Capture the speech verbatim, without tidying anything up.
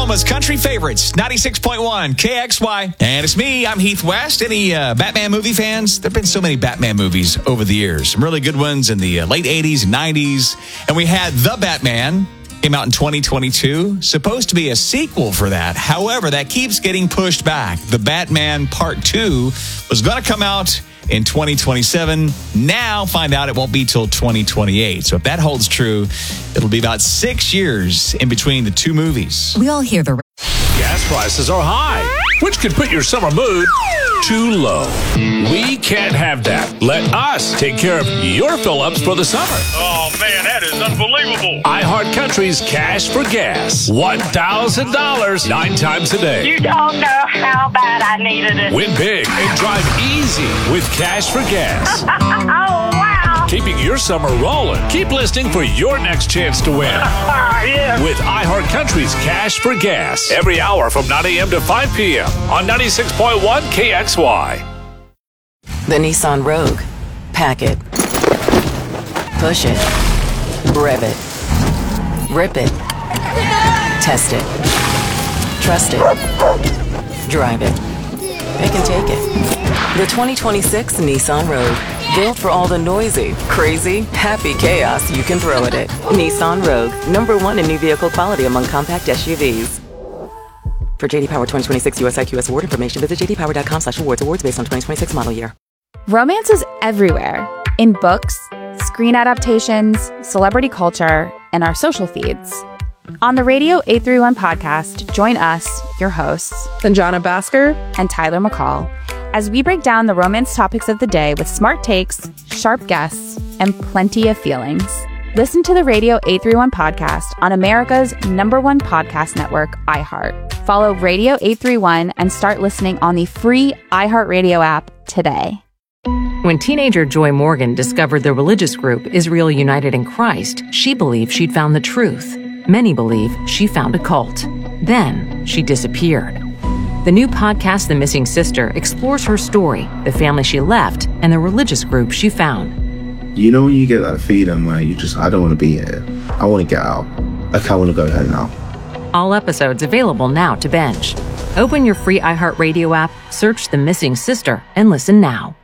Oklahoma's country favorites, ninety-six point one K X Y. And it's me, I'm Heath West. Any uh, Batman movie fans? There have been so many Batman movies over the years. Some really good ones in the uh, late eighties and nineties. And we had The Batman, came out in twenty twenty-two. Supposed to be a sequel for that. However, that keeps getting pushed back. The Batman Part two was going to come out in twenty twenty-seven. Now find out it won't be till twenty twenty-eight. So if that holds true, it'll be about six years in between the two movies. We all hear the... Gas prices are high, which could put your summer mood too low. We can't have that. Let us take care of your fill-ups for the summer. Oh, man, that is unbelievable. iHeartCountry's Cash for Gas. one thousand dollars nine times a day. You don't know how bad I needed it. Win big and drive easy with Cash for Gas. Oh, wow. Keeping your summer rolling. Keep listening for your next chance to win. Yeah. With iHeartCountry's Cash for Gas. Every hour from nine a.m. to five p.m. on ninety-six point one K X Y. The Nissan Rogue. Pack it. Push it. Rev it. Rip it. Test it. Trust it. Drive it. Pick and take it. The twenty twenty-six Nissan Rogue. Built for all the noisy, crazy, happy chaos you can throw at it. Nissan Rogue. Number one in new vehicle quality among compact S U Vs. For J D Power twenty twenty-six U S I Q S award information, visit j d power dot com slash awards. Awards based on twenty twenty-six model year. Romance is everywhere. In books, screen adaptations, celebrity culture, and our social feeds. On the Radio eight thirty-one podcast, join us, your hosts, Sanjana Bhaskar and Tyler McCall, as we break down the romance topics of the day with smart takes, sharp guests, and plenty of feelings. Listen to the Radio eight thirty-one podcast on America's number one podcast network, iHeart. Follow Radio eight thirty-one and start listening on the free iHeartRadio app today. When teenager Joy Morgan discovered the religious group Israel United in Christ, she believed she'd found the truth. Many believe she found a cult. Then she disappeared. The new podcast, The Missing Sister, explores her story, the family she left, and the religious group she found. You know when you get that feeling where you just, I don't want to be here. I want to get out. Like, I want to go home now. All episodes available now to binge. Open your free iHeartRadio app, search The Missing Sister, and listen now.